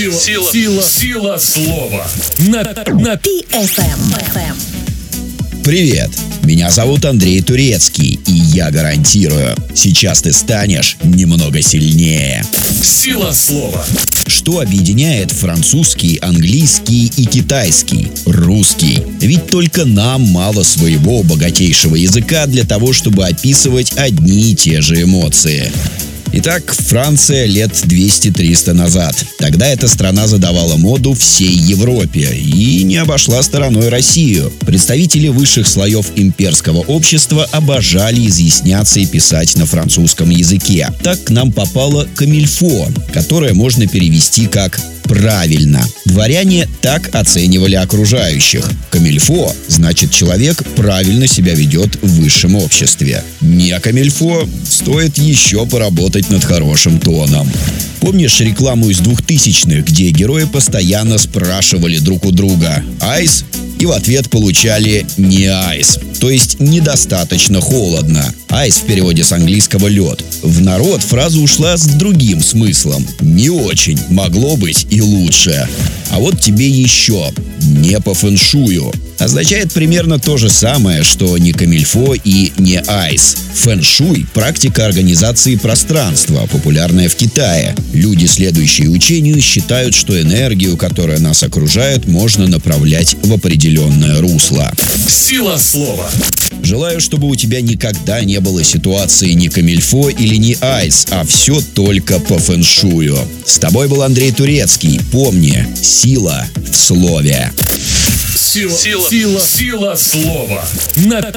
Сила слова. На PFM. Привет, меня зовут Андрей Турецкий, и я гарантирую, сейчас ты станешь немного сильнее. сила слова. Что объединяет французский, английский и китайский? Русский. Ведь только нам мало своего богатейшего языка для того, чтобы описывать одни и те же эмоции. Итак, Франция лет 200-300 назад. Тогда эта страна задавала моду всей Европе и не обошла стороной Россию. Представители высших слоев имперского общества обожали изъясняться и писать на французском языке. Так к нам попало камильфо, которое можно перевести как «правильно». Дворяне так оценивали окружающих. Камильфо значит, человек правильно себя ведет в высшем обществе. Не камильфо, стоит еще поработать над хорошим тоном. Помнишь рекламу из 2000-х, где герои постоянно спрашивали друг у друга «Айс?» и в ответ получали «не айс», то есть недостаточно холодно. Айс в переводе с английского «лед». В народ фраза ушла с другим смыслом. Не очень, могло быть и лучше. А вот тебе еще «не по фэншую». Означает примерно то же самое, что не камильфо и не айс. Фэн-шуй – практика организации пространства, популярная в Китае. Люди, следующие учению, считают, что энергию, которая нас окружает, можно направлять в определенное русло. Сила слова. Желаю, чтобы у тебя никогда не было ситуации ни камильфо или ни айс, а все только по фэн-шую. С тобой был Андрей Турецкий. Помни, сила в слове. Сила слова. На